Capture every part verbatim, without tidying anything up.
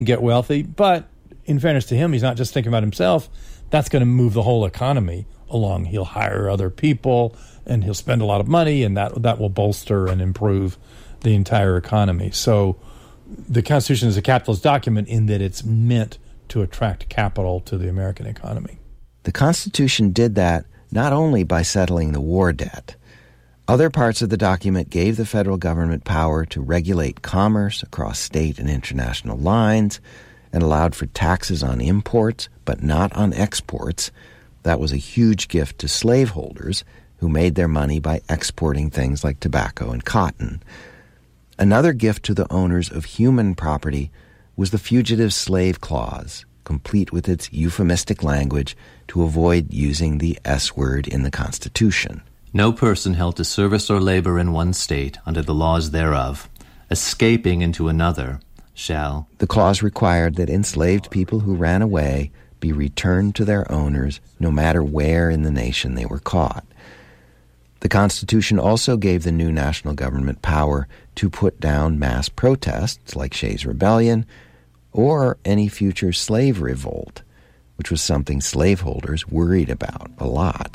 get wealthy. But in fairness to him, he's not just thinking about himself. That's going to move the whole economy along. He'll hire other people, and he'll spend a lot of money, and that that will bolster and improve the entire economy. So the Constitution is a capitalist document in that it's meant to attract capital to the American economy. The Constitution did that not only by settling the war debt. Other parts of the document gave the federal government power to regulate commerce across state and international lines and allowed for taxes on imports, but not on exports. That was a huge gift to slaveholders who made their money by exporting things like tobacco and cotton. Another gift to the owners of human property was the Fugitive Slave Clause, complete with its euphemistic language to avoid using the S word in the Constitution. No person held to service or labor in one state under the laws thereof, escaping into another, shall... The clause required that enslaved people who ran away be returned to their owners no matter where in the nation they were caught. The Constitution also gave the new national government power to put down mass protests like Shays' Rebellion or any future slave revolt, which was something slaveholders worried about a lot.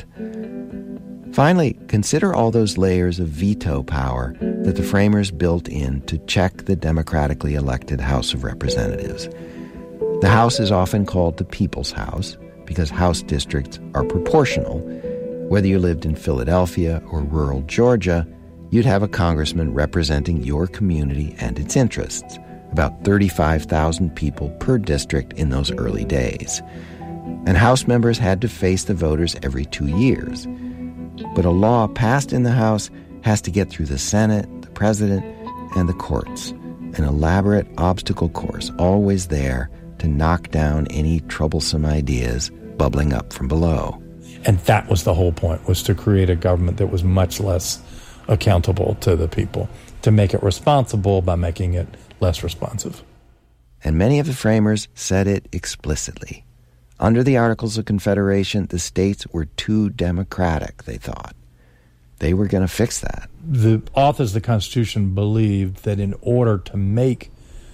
Finally, consider all those layers of veto power that the framers built in to check the democratically elected House of Representatives. The House is often called the People's House because House districts are proportional. Whether you lived in Philadelphia or rural Georgia, you'd have a congressman representing your community and its interests, about thirty-five thousand people per district in those early days. And House members had to face the voters every two years. But a law passed in the House has to get through the Senate, the President, and the courts. An elaborate obstacle course always there to knock down any troublesome ideas bubbling up from below. And that was the whole point, was to create a government that was much less accountable to the people, to make it responsible by making it less responsive. And many of the framers said it explicitly. Under the Articles of Confederation, the states were too democratic, they thought. They were going to fix that. The authors of the Constitution believed that in order to make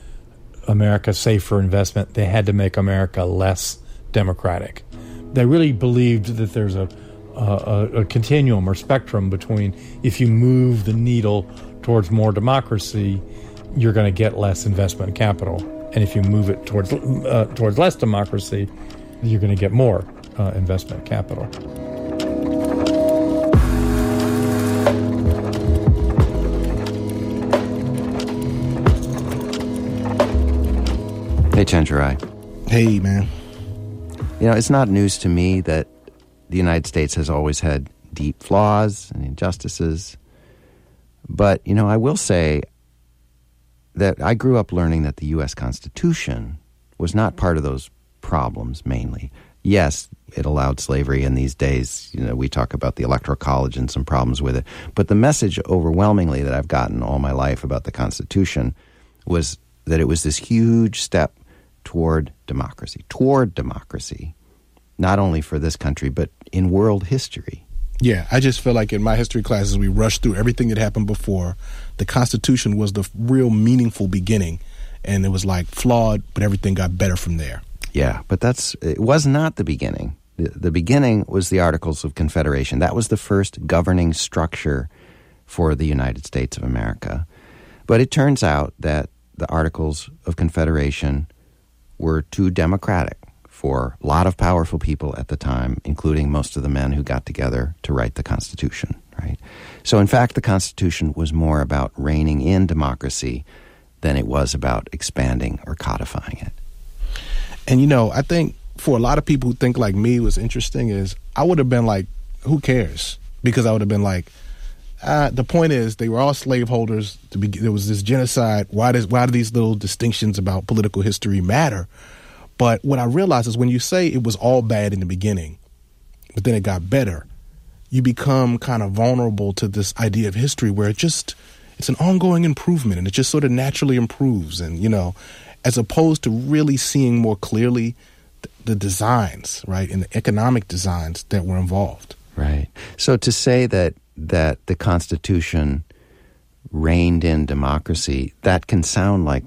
America safe for investment, they had to make America less democratic. They really believed that there's a, a, a continuum or spectrum between if you move the needle towards more democracy, you're going to get less investment capital. And if you move it towards uh, towards less democracy, you're going to get more uh, investment capital. Hey, Chenjerai. Hey, man. You know, it's not news to me that the United States has always had deep flaws and injustices. But, you know, I will say that I grew up learning that the U S Constitution was not part of those problems mainly. Yes, it allowed slavery, and these days, you know, we talk about the Electoral College and some problems with it. But the message overwhelmingly that I've gotten all my life about the Constitution was that it was this huge step toward democracy, toward democracy, not only for this country, but in world history. Yeah, I just feel like in my history classes, we rushed through everything that happened before. The Constitution was the real meaningful beginning, and it was like flawed, but everything got better from there. Yeah, but that's it was not the beginning. The, the beginning was the Articles of Confederation. That was the first governing structure for the United States of America. But it turns out that the Articles of Confederation were too democratic for a lot of powerful people at the time, including most of the men who got together to write the Constitution, right? So, in fact, the Constitution was more about reining in democracy than it was about expanding or codifying it. And, you know, I think for a lot of people who think like me, what's interesting is I would have been like, who cares? Because I would have been like, uh, the point is they were all slaveholders. To be, there was this genocide. Why does why do these little distinctions about political history matter? But what I realized is when you say it was all bad in the beginning, but then it got better, you become kind of vulnerable to this idea of history where it just, it's an ongoing improvement and it just sort of naturally improves. And, you know, as opposed to really seeing more clearly the, the designs, right, and the economic designs that were involved. Right. So to say that that the Constitution reined in democracy, that can sound like a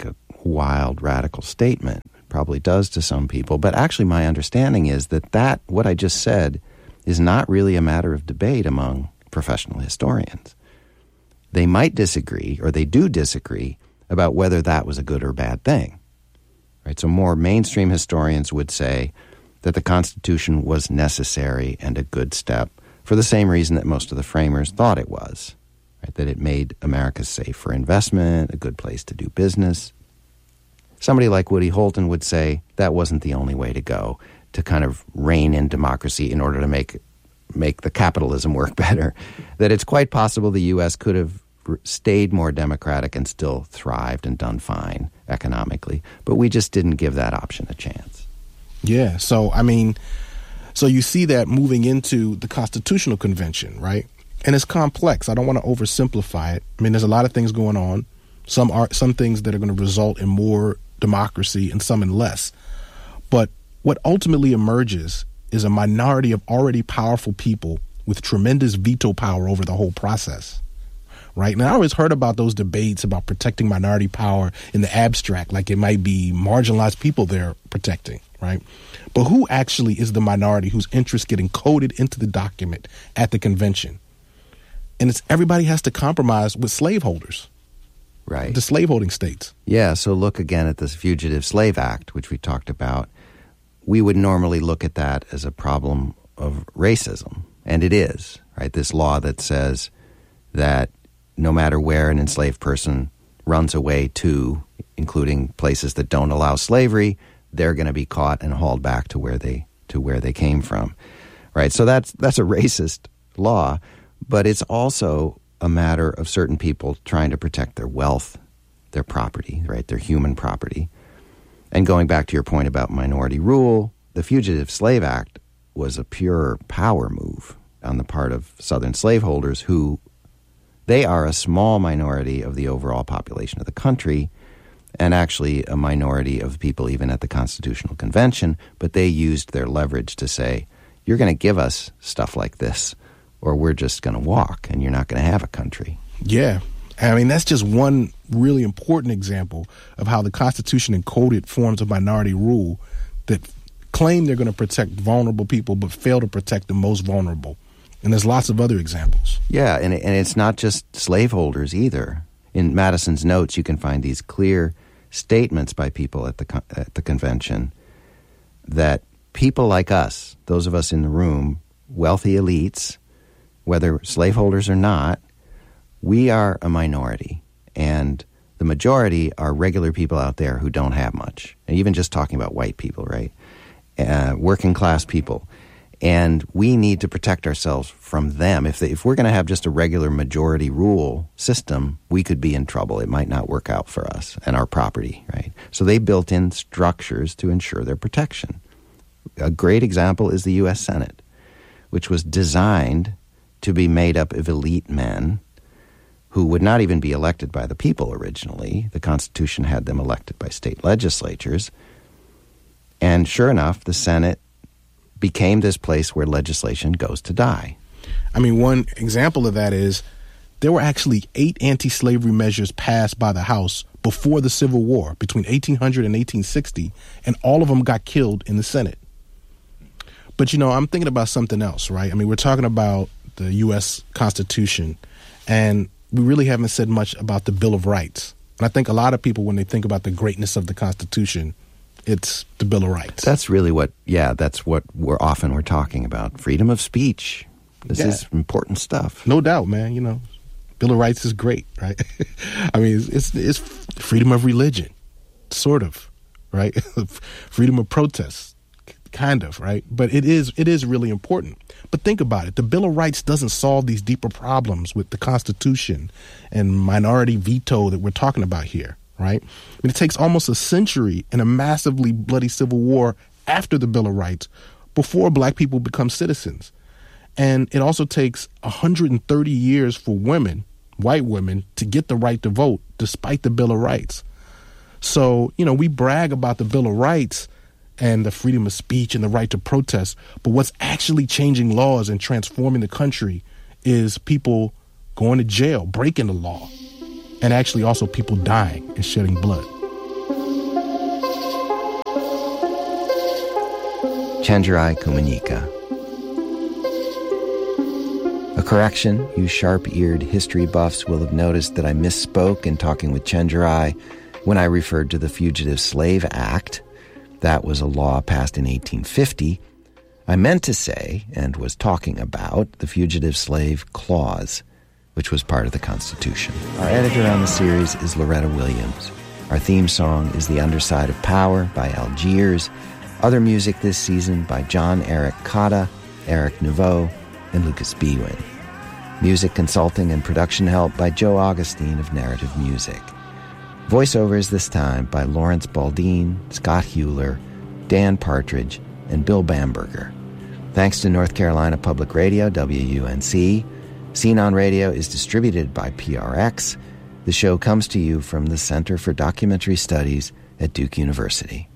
wild, radical statement. It probably does to some people. But actually my understanding is that that, what I just said, is not really a matter of debate among professional historians. They might disagree, or they do disagree, about whether that was a good or bad thing. Right? So more mainstream historians would say that the Constitution was necessary and a good step for the same reason that most of the framers thought it was, right? That it made America safe for investment, a good place to do business. Somebody like Woody Holton would say that wasn't the only way to go, to kind of rein in democracy in order to make make the capitalism work better. That it's quite possible the U S could have stayed more democratic and still thrived and done fine economically, but we just didn't give that option a chance. Yeah, so I mean, so you see that moving into the Constitutional Convention, right? And it's complex. I don't want to oversimplify it. I mean, there's a lot of things going on. Some are some things that are going to result in more democracy and some in less. But what ultimately emerges is a minority of already powerful people with tremendous veto power over the whole process. Right? And I always heard about those debates about protecting minority power in the abstract, like it might be marginalized people they're protecting, right? But who actually is the minority whose interests get encoded into the document at the convention? And it's everybody has to compromise with slaveholders. Right. The slaveholding states. Yeah, so look again at this Fugitive Slave Act, which we talked about. We would normally look at that as a problem of racism, and it is, right? This law that says that no matter where an enslaved person runs away to, including places that don't allow slavery, they're going to be caught and hauled back to where they to where they came from, right? So that's that's a racist law, but it's also a matter of certain people trying to protect their wealth, their property, right, their human property. And going back to your point about minority rule, the Fugitive Slave Act was a pure power move on the part of Southern slaveholders who, they are a small minority of the overall population of the country, and actually a minority of people even at the Constitutional Convention, but they used their leverage to say, you're going to give us stuff like this, or we're just going to walk, and you're not going to have a country. Yeah. I mean, that's just one really important example of how the Constitution encoded forms of minority rule that claim they're going to protect vulnerable people but fail to protect the most vulnerable. And there's lots of other examples. Yeah, and, and it's not just slaveholders either. In Madison's notes, you can find these clear statements by people at the at the convention that people like us, those of us in the room, wealthy elites, whether slaveholders or not, we are a minority. And the majority are regular people out there who don't have much. And even just talking about white people, right? Uh, working class people. And we need to protect ourselves from them. If they, if we're going to have just a regular majority rule system, we could be in trouble. It might not work out for us and our property, right? So they built in structures to ensure their protection. A great example is the U S Senate, which was designed to be made up of elite men who would not even be elected by the people originally. The Constitution had them elected by state legislatures. And sure enough, the Senate became this place where legislation goes to die. I mean, one example of that is there were actually eight anti-slavery measures passed by the House before the Civil War, between eighteen hundred and eighteen sixty, and all of them got killed in the Senate. But, you know, I'm thinking about something else, right? I mean, we're talking about the U S Constitution, and we really haven't said much about the Bill of Rights. And I think a lot of people, when they think about the greatness of the Constitution, it's the Bill of Rights. That's really what, yeah, that's what we're often we're talking about. Freedom of speech. This yeah. is important stuff. No doubt, man. You know, Bill of Rights is great, right? I mean, it's, it's, it's freedom of religion, sort of, right? Freedom of protest, kind of, right? But it is it is really important. But think about it. The Bill of Rights doesn't solve these deeper problems with the Constitution and minority veto that we're talking about here. Right? I mean, it takes almost a century and a massively bloody civil war after the Bill of Rights before black people become citizens. And it also takes one hundred thirty years for women, white women, to get the right to vote despite the Bill of Rights. So, you know, we brag about the Bill of Rights and the freedom of speech and the right to protest, but what's actually changing laws and transforming the country is people going to jail, breaking the law. And actually also people dying and shedding blood. Chenjerai Kumanyika. A correction, you sharp-eared history buffs will have noticed that I misspoke in talking with Chenjerai when I referred to the Fugitive Slave Act. That was a law passed in eighteen fifty. I meant to say, and was talking about, the Fugitive Slave Clause, which was part of the Constitution. Our editor on the series is Loretta Williams. Our theme song is The Underside of Power by Algiers. Other music this season by John Eric Cotta, Eric Nouveau, and Lucas Bwin. Music consulting and production help by Joe Augustine of Narrative Music. Voiceovers this time by Lawrence Baldine, Scott Hewler, Dan Partridge, and Bill Bamberger. Thanks to North Carolina Public Radio, W U N C. Scene on Radio is distributed by P R X. The show comes to you from the Center for Documentary Studies at Duke University.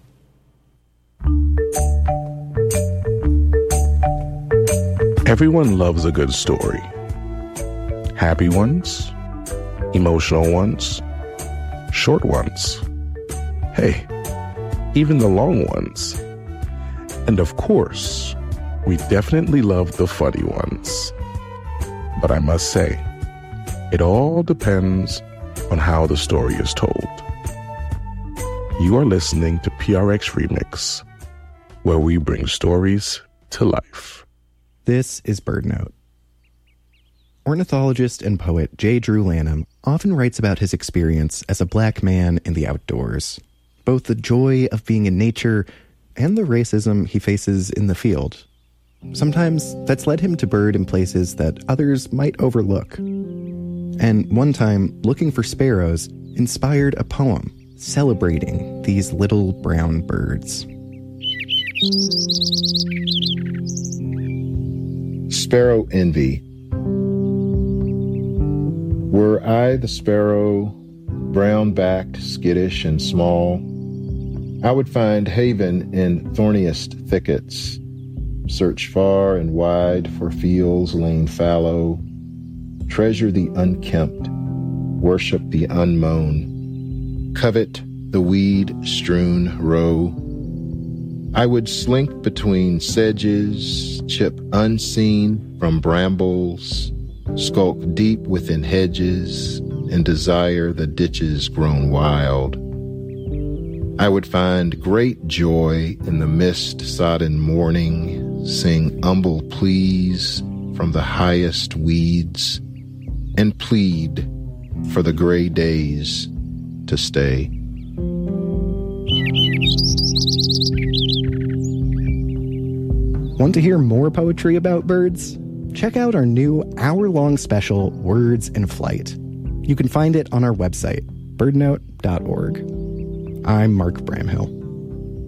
Everyone loves a good story. Happy ones, emotional ones, short ones. Hey, even the long ones. And of course, we definitely love the funny ones. But I must say, it all depends on how the story is told. You are listening to P R X Remix, where we bring stories to life. This is BirdNote. Ornithologist and poet J. Drew Lanham often writes about his experience as a black man in the outdoors, both the joy of being in nature and the racism he faces in the field. Sometimes that's led him to bird in places that others might overlook. And one time, looking for sparrows inspired a poem celebrating these little brown birds. Sparrow Envy. Were I the sparrow, brown-backed, skittish, and small, I would find haven in thorniest thickets, search far and wide for fields lain fallow, treasure the unkempt, worship the unmown, covet the weed-strewn row. I would slink between sedges, chip unseen from brambles, skulk deep within hedges, and desire the ditches grown wild. I would find great joy in the mist-sodden morning, sing humble pleas from the highest weeds, and plead for the gray days to stay. Want to hear more poetry about birds? Check out our new hour-long special, Words in Flight. You can find it on our website, birdnote dot org. I'm Mark Bramhill.